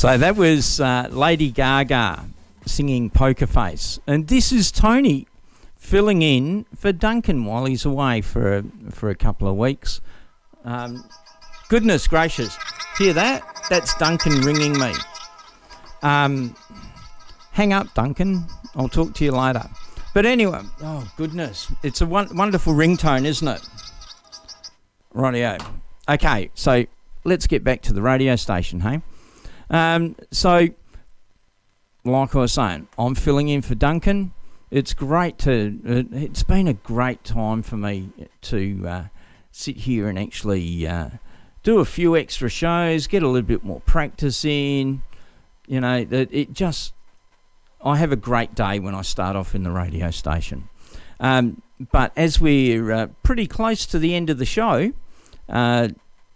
So that was Lady Gaga singing Poker Face. And this is Tony filling in for Duncan while he's away for a couple of weeks. Goodness gracious. Hear that? That's Duncan ringing me. Hang up, Duncan. I'll talk to you later. But anyway, oh goodness. It's a wonderful ringtone, isn't it? Rightio. Okay, so let's get back to the radio station, hey? So, like I was saying, I'm filling in for Duncan. It's it's been a great time for me to sit here and actually do a few extra shows, get a little bit more practice in. You know, I have a great day when I start off in the radio station. But as we're pretty close to the end of the show, I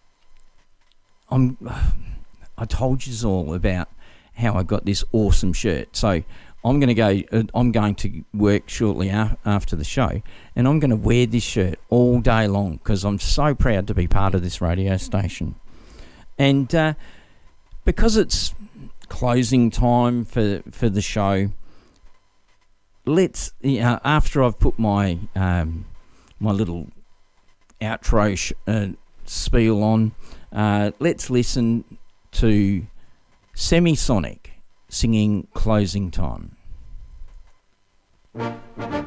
told you all about how I got this awesome shirt. So I'm going to work shortly after the show, and I'm going to wear this shirt all day long because I'm so proud to be part of this radio station. And because it's closing time for the show, let's after I've put my my little outro spiel on, let's listen to Semisonic singing Closing Time.